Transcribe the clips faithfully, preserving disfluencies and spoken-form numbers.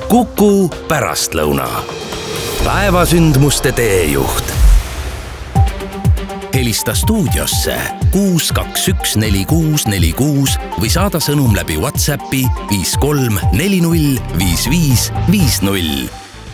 Kuku pärastlõuna. Päevasündmuste teejuht. Helista stuudiosse kuus kaks üks neli kuus neli kuus või saada sõnum läbi WhatsAppi viis kolm neli null viis viis viis null.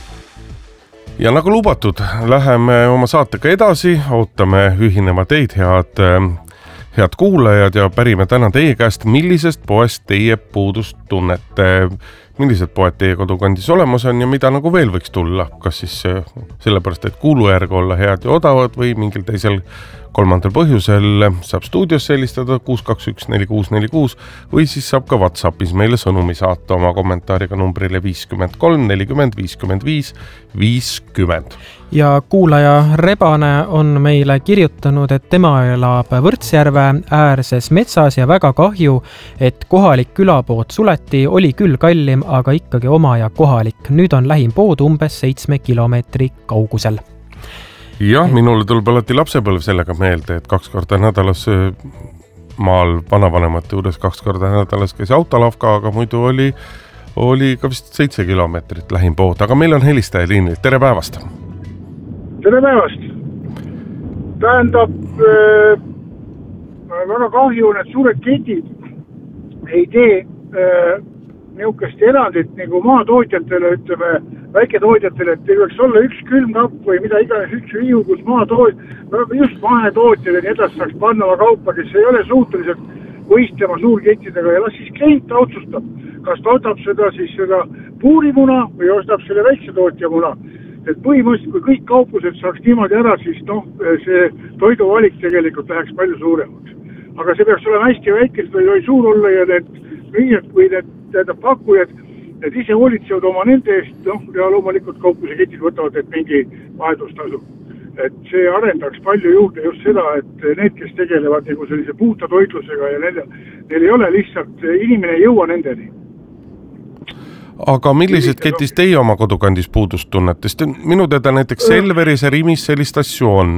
Ja nagu lubatud, läheme oma saatega edasi, ootame ühinema teid, head, head kuulajad, ja pärime täna teie käest, millisest poest teie puudust tunnete, millised poed teie kodukandis olemas on ja mida nagu veel võiks tulla, kas siis sellepärast, et kuulujärg olla head ja odavad või mingil teisel kolmandal põhjusel saab stuudiosse helistada kuus kaks üks neli kuus neli kuus või siis saab ka WhatsAppis meile sõnumi saata oma kommentaariga numbrile viiskümmend kolm nelikümmend viiskümmend viis viiskümmend. Ja kuulaja Rebane on meile kirjutanud, et tema elab Võrtsjärve äärses metsas ja väga kahju, et kohalik külapood suleti, oli küll kallim, aga ikkagi oma ja kohalik. Nüüd on lähim pood umbes seitsme kilomeetri kaugusel. Jah, minule tuleb alati lapsepõlv sellega meelde, et kaks korda nädalas maal vanavanemate juures kaks korda nädalas käis autolavka, aga muidu oli, oli ka vist seitse kilomeetrit lähim pood. Aga meil on helistaja liinil. Tere päevast! Tere päevast! Tähendab, äh, väga kahju, need suured ketid ei tee äh, niisugust erandit nagu maatootjatele, ütleme, väiketootjatele, et ei võiks olla üks külmkapp või mida iganes üks riiu, kus maatoot, just mahetootjad ja nii edasi saaks panna oma kaupa, kes ei ole suutelised võistlema suurkettidega, ja las siis klient otsustab, kas ta otab seda siis seda puurimuna või ostab selle väikse tootja muna. Et põhimõtteliselt, kui kõik kauplused saaks niimoodi ära, siis noh, see toiduvalik tegelikult läheks palju suuremaks. Aga see peaks olema hästi väike, või ei suur olla ja need müüjad või need, need pakkujad, need ise hoolitsevad oma nende eest, noh, ja loomulikult kaupluse ketid võtavad, et mingi vahetustasu. Et see arendaks palju juurde just seda, et need, kes tegelevad nagu sellise puuta toitlusega ja neil, neil ei ole lihtsalt, inimene ei jõua nendeni. Aga millised ketis teie oma kodukandis puudust tunnete? Minu teada näiteks Selveris ja Rimis sellist asju on.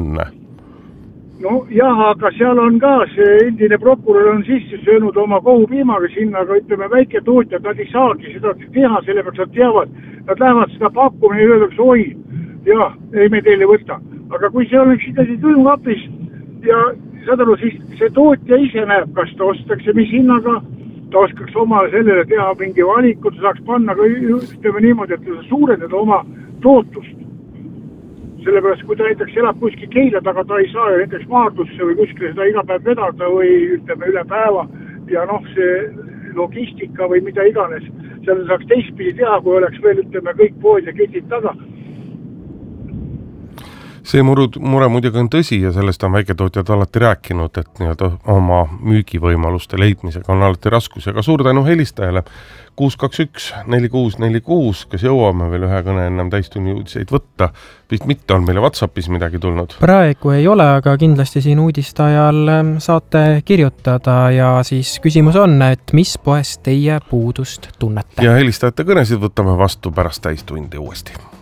No jah, aga seal on ka see endine prokurör on sisse söönud oma kohupiimaga sinna, aga ütleme väike tootjad, nad ei saagi seda teha, sellepärast nad teavad, nad lähevad seda pakkuma ja öeldakse, oi, jah, ei me teile võta. Aga kui see oleks ikkagi külmkapis ja saad aru, siis see tootja ise näeb, kas ta ostakse mis hinnaga, ta oskaks oma sellele teha mingi valikud, saaks panna, ütleme niimoodi, et suurendada oma tootust. Sellepärast, kui ta näiteks elab kuskil Keila taga, ta ei saa näiteks Maardusse või kuskil seda iga päev vedada või ütleme üle päeva ja noh, see logistika või mida iganes, seal saaks teistpidi teha, kui oleks veel ütleme kõik pood ja ketid taga. See mure, mure muidugi on tõsi ja sellest on väiketootjad alati rääkinud, et nii-öelda oma müügivõimaluste leidmisega on alati raskus. Ja ka suur tänu helistajale kuus kaks üks neli kuus neli kuus, kes jõuame veel ühe kõne ennem täistunni uudiseid võtta. Vist mitte on meile WhatsAppis midagi tulnud. Praegu ei ole, aga kindlasti siin uudistajal saate kirjutada ja siis küsimus on, et mis poest teie puudust tunnete. Ja helistajate kõnesid võtame vastu pärast täistundi uuesti.